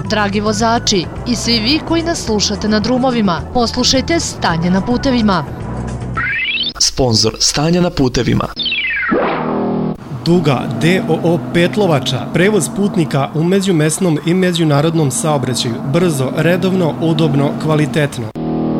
Dragi vozači i svi vi koji nas slušate na drumovima, poslušajte Stanje na putevima. Sponzor Stanja na putevima. Duga DOO Petlovača, prevoz putnika u međumesnom i međunarodnom saobraćaju, brzo, redovno, udobno, kvalitetno.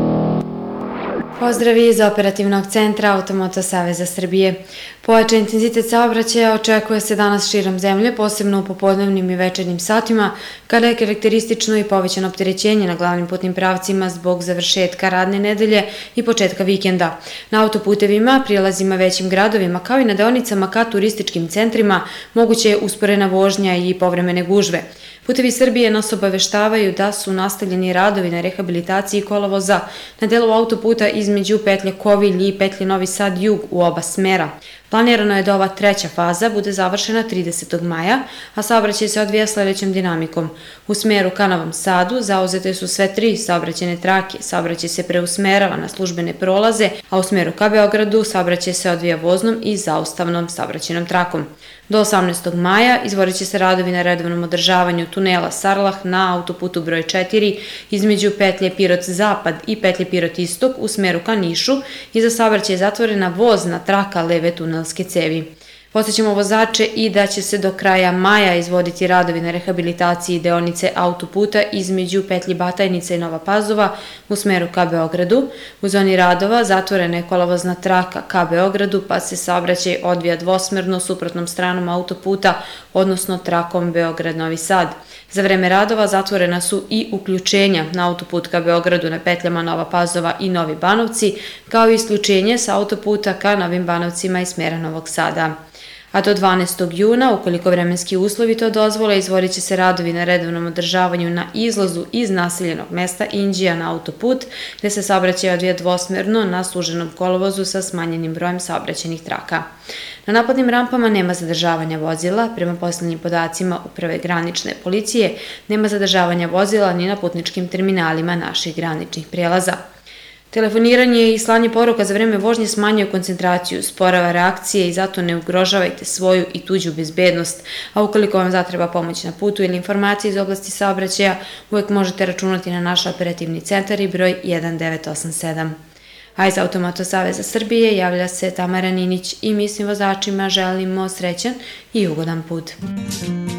Pozdravi iz Operativnog centra Automoto Saveza Srbije. Pojačan intenzitet saobraćaja očekuje se danas širom zemlje, posebno u popodnevnim i večernjim satima, kada je karakteristično i povećano opterećenje na glavnim putnim pravcima zbog završetka radne nedelje i početka vikenda. Na autoputevima, prilazima većim gradovima, kao i na deonicama ka turističkim centrima, moguće je usporena vožnja i povremene gužve. Putevi Srbije nas obaveštavaju da su nastavljeni radovi na rehabilitaciji kolovoza na delu autoputa između petlje Kovilj i petlje Novi Sad jug u oba smera. Planirano je da ova treća faza bude završena 30. maja, a saobraćaj se odvija sledećom dinamikom. U smeru ka Novom Sadu zauzete su sve tri saobraćajne trake, saobraćaj se preusmerava na službene prolaze, a u smeru ka Beogradu saobraćaj se odvija voznom i zaustavnom saobraćajnom trakom. Do 18. maja izvodit će se radovi na redovnom održavanju tunela Sarlah na autoputu broj 4 između petlje Pirot-Zapad i petlje Pirot-Istok u smeru ka Nišu i za saobraćaj je zatvorena vozna traka leve tunelske cevi. Podsećamo vozače i da će se do kraja maja izvoditi radovi na rehabilitaciji deonice autoputa između petlji Batajnica i Nova Pazova u smeru ka Beogradu. U zoni radova zatvorena je kolovozna traka ka Beogradu, pa se saobraćaj odvija dvosmerno suprotnom stranom autoputa, odnosno trakom Beograd-Novi Sad. Za vreme radova zatvorena su i uključenja na autoput ka Beogradu na petljama Nova Pazova i Novi Banovci, kao i isključenje sa autoputa ka Novim Banovcima i smera Novog Sada. A do 12. juna, ukoliko vremenski uslovi to dozvole, izvodit će se radovi na redovnom održavanju na izlazu iz naseljenog mesta Inđija na autoput, gde se saobraćaj odvija dvosmerno na suženom kolovozu sa smanjenim brojem saobraćajnih traka. Na napadnim rampama nema zadržavanja vozila, prema poslednjim podacima Uprave granične policije, nema zadržavanja vozila ni na putničkim terminalima naših graničnih prijelaza. Telefoniranje i slanje poruka za vreme vožnje smanjuje koncentraciju, sporava reakcije i zato ne ugrožavajte svoju i tuđu bezbednost, a ukoliko vam zatreba pomoć na putu ili informacije iz oblasti saobraćaja, uvek možete računati na naš operativni centar i broj 1987. A iz Automoto Saveza Srbije javlja se Tamara Ninić i mi svim vozačima želimo srećan i ugodan put.